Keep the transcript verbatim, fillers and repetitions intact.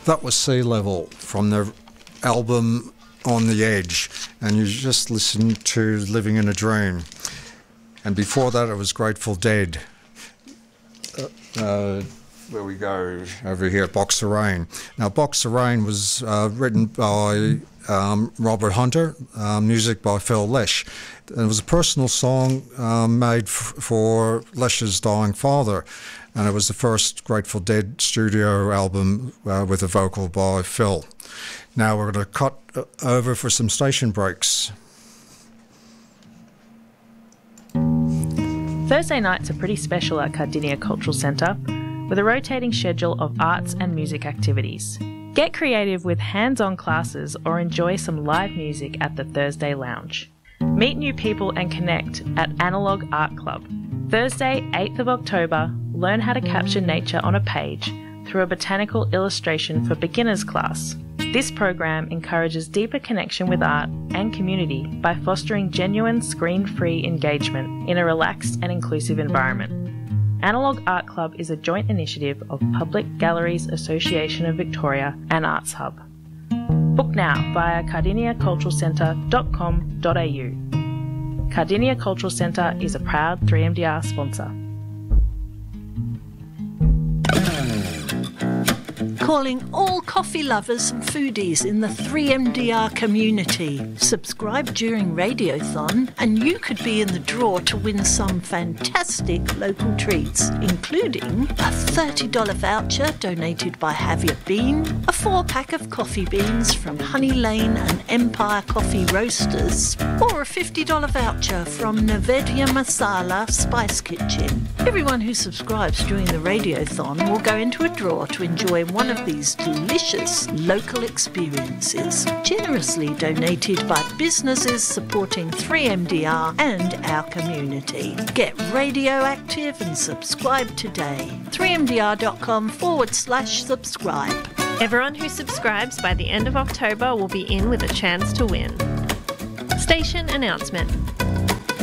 That was Sea Level from their album On the Edge, and you just listened to Living in a Dream. And before that, it was Grateful Dead. Uh, uh, where we go over here, Box of Rain. Now, Box of Rain was uh, written by um, Robert Hunter, uh, music by Phil Lesh. And it was a personal song um, made f- for Lesh's dying father, and it was the first Grateful Dead studio album uh, with a vocal by Phil. Now we're going to cut uh, over for some station breaks. Thursday nights are pretty special at Cardinia Cultural Centre, with a rotating schedule of arts and music activities. Get creative with hands-on classes or enjoy some live music at the Thursday Lounge. Meet new people and connect at Analog Art Club. Thursday, eighth of October, learn how to capture nature on a page through a botanical illustration for beginners class. This program encourages deeper connection with art and community by fostering genuine screen-free engagement in a relaxed and inclusive environment. Analog Art Club is a joint initiative of Public Galleries Association of Victoria and Arts Hub. Book now via cardinia cultural centre dot com dot a u. Cardinia Cultural Centre is a proud three M D R sponsor. Calling all coffee lovers and foodies in the three M D R community. Subscribe during Radiothon and you could be in the draw to win some fantastic local treats, including a thirty dollars voucher donated by Have Your Bean, a four-pack of coffee beans from Honey Lane and Empire Coffee Roasters, or a fifty dollars voucher from Navedya Masala Spice Kitchen. Everyone who subscribes during the Radiothon will go into a draw to enjoy one of these delicious local experiences, generously donated by businesses supporting three M D R and our community. Get radioactive and subscribe today. three M D R dot com forward slash subscribe. Everyone who subscribes by the end of October will be in with a chance to win. Station announcement.